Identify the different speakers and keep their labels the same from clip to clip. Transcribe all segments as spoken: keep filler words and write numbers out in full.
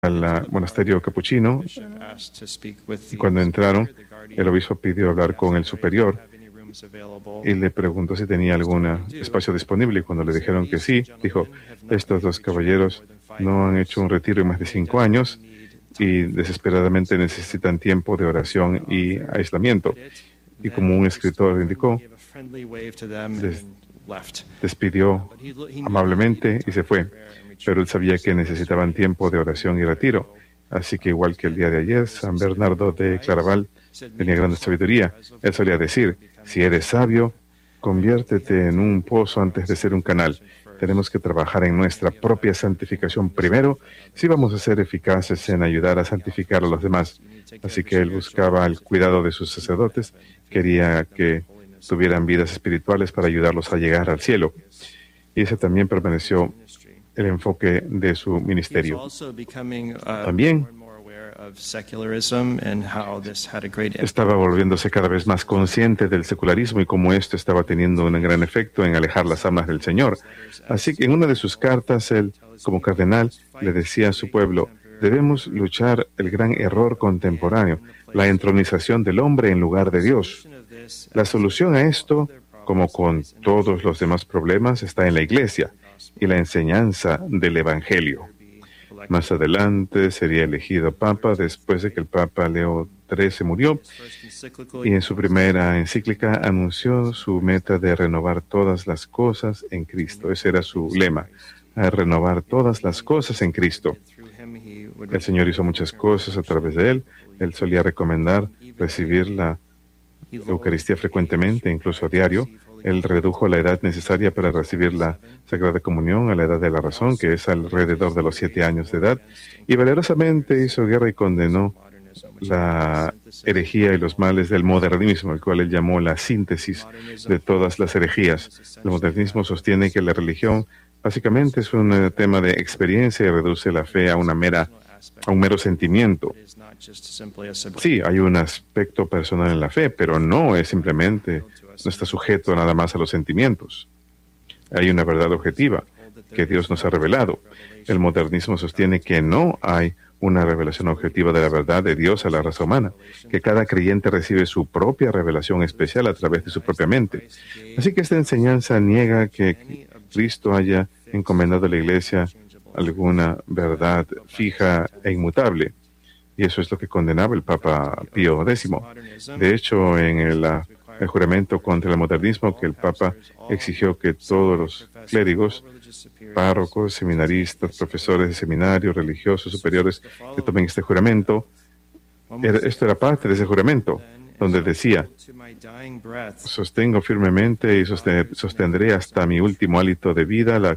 Speaker 1: al monasterio capuchino, y cuando entraron, el obispo pidió hablar con el superior y le preguntó si tenía algún espacio disponible. Y cuando le dijeron que sí, dijo: estos dos caballeros no han hecho un retiro en más de cinco años y desesperadamente necesitan tiempo de oración y aislamiento. Y como un escritor indicó, des despidió amablemente y se fue. Pero él sabía que necesitaban tiempo de oración y retiro. Así que, igual que el día de ayer, San Bernardo de Claraval tenía gran sabiduría. Él solía decir: si eres sabio, conviértete en un pozo antes de ser un canal. Tenemos que trabajar en nuestra propia santificación primero si vamos a ser eficaces en ayudar a santificar a los demás. Así que él buscaba el cuidado de sus sacerdotes, quería que tuvieran vidas espirituales para ayudarlos a llegar al cielo. Y ese también permaneció el enfoque de su ministerio. También estaba volviéndose cada vez más consciente del secularismo y cómo esto estaba teniendo un gran efecto en alejar las almas del Señor. Así que en una de sus cartas, él, como cardenal, le decía a su pueblo: debemos luchar el gran error contemporáneo, la entronización del hombre en lugar de Dios. La solución a esto, como con todos los demás problemas, está en la Iglesia y la enseñanza del Evangelio. Más adelante sería elegido Papa después de que el Papa Leo trece murió, y en su primera encíclica anunció su meta de renovar todas las cosas en Cristo. Ese era su lema: a renovar todas las cosas en Cristo. El Señor hizo muchas cosas a través de él. Él solía recomendar recibir la Eucaristía frecuentemente, incluso a diario. Él redujo la edad necesaria para recibir la Sagrada Comunión a la edad de la razón, que es alrededor de los siete años de edad, y valerosamente hizo guerra y condenó la herejía y los males del modernismo, el cual él llamó la síntesis de todas las herejías. El modernismo sostiene que la religión básicamente es un tema de experiencia y reduce la fe a una mera a un mero sentimiento. Sí, hay un aspecto personal en la fe, pero no es simplemente, no está sujeto nada más a los sentimientos. Hay una verdad objetiva que Dios nos ha revelado. El modernismo sostiene que no hay una revelación objetiva de la verdad de Dios a la raza humana, que cada creyente recibe su propia revelación especial a través de su propia mente. Así que esta enseñanza niega que Cristo haya encomendado a la Iglesia alguna verdad fija e inmutable. Y eso es lo que condenaba el Papa Pío décimo. De hecho, en el, el juramento contra el modernismo, que el Papa exigió que todos los clérigos, párrocos, seminaristas, profesores de seminarios, religiosos, superiores, que tomen este juramento, era, esto era parte de ese juramento, donde decía: sostengo firmemente y sostendré hasta mi último hálito de vida la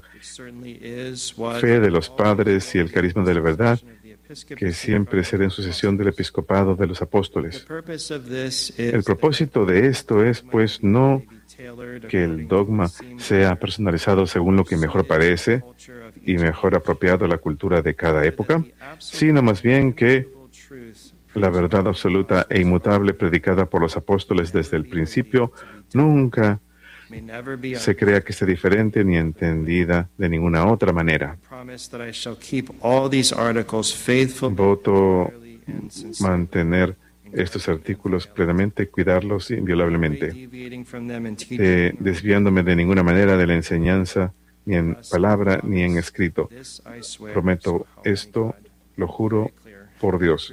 Speaker 1: fe de los padres y el carisma de la verdad, que siempre será en sucesión del episcopado de los apóstoles. El propósito de esto es, pues, no que el dogma sea personalizado según lo que mejor parece y mejor apropiado a la cultura de cada época, sino más bien que la verdad absoluta e inmutable predicada por los apóstoles desde el principio nunca se crea que esté diferente ni entendida de ninguna otra manera. Voto mantener estos artículos plenamente, cuidarlos inviolablemente, de, desviándome de ninguna manera de la enseñanza, ni en palabra ni en escrito. Prometo esto, lo juro por Dios.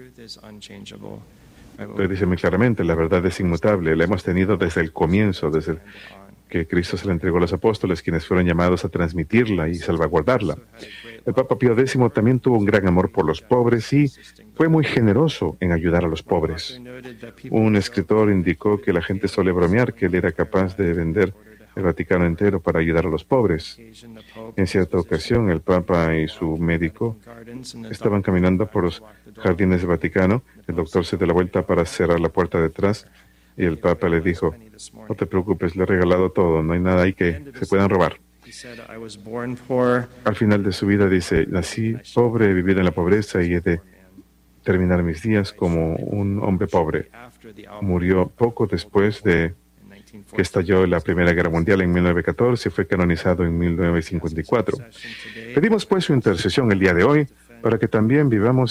Speaker 1: Pero dice muy claramente: la verdad es inmutable, la hemos tenido desde el comienzo, desde el que Cristo se la entregó a los apóstoles, quienes fueron llamados a transmitirla y salvaguardarla. El Papa Pío décimo también tuvo un gran amor por los pobres y fue muy generoso en ayudar a los pobres. Un escritor indicó que la gente suele bromear que él era capaz de vender el Vaticano entero para ayudar a los pobres. En cierta ocasión, el Papa y su médico estaban caminando por los jardines del Vaticano. El doctor se dio la vuelta para cerrar la puerta detrás y el Papa le dijo: no te preocupes, le he regalado todo, no hay nada ahí que se puedan robar. Al final de su vida dice: nací pobre, he vivido en la pobreza y he de terminar mis días como un hombre pobre. Murió poco después de que estalló la Primera Guerra Mundial en mil novecientos catorce y fue canonizado en mil novecientos cincuenta y cuatro. Pedimos pues su intercesión el día de hoy para que también vivamos